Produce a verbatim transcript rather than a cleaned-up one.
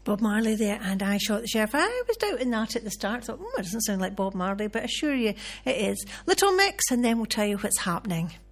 Bob Marley there, and I Shot the Sheriff. I was doubting that at the start. Thought, oh, it doesn't sound like Bob Marley, but I assure you it is. Little Mix, and then we'll tell you what's happening.